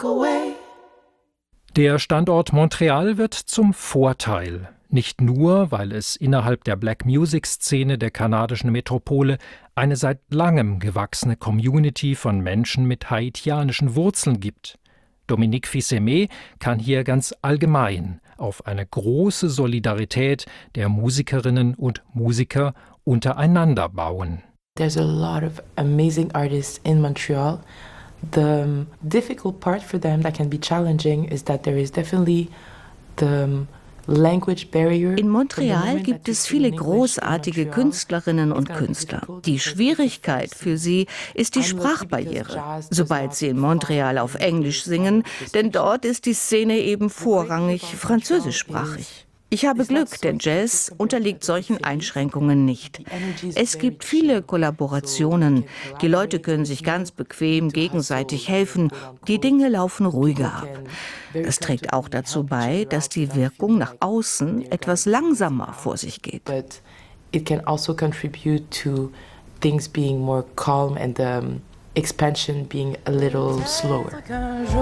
walk away. Der Standort Montreal wird zum Vorteil. Nicht nur, weil es innerhalb der Black-Music-Szene der kanadischen Metropole eine seit langem gewachsene Community von Menschen mit haitianischen Wurzeln gibt. Dominique Fils-Aimé kann hier ganz allgemein auf eine große Solidarität der Musikerinnen und Musiker untereinander bauen. There's a lot of amazing artists in Montreal. The difficult part for them that can be challenging is that there is definitely the language barrier. In Montreal gibt es viele großartige Künstlerinnen und Künstler. Die Schwierigkeit für sie ist die Sprachbarriere, sobald sie in Montreal auf Englisch singen, denn dort ist die Szene eben vorrangig französischsprachig. Ich habe Glück, denn Jazz unterliegt solchen Einschränkungen nicht. Es gibt viele Kollaborationen. Die Leute können sich ganz bequem gegenseitig helfen. Die Dinge laufen ruhiger ab. Das trägt auch dazu bei, dass die Wirkung nach außen etwas langsamer vor sich geht. But it can also contribute to things being more calm and the expansion being a little slower.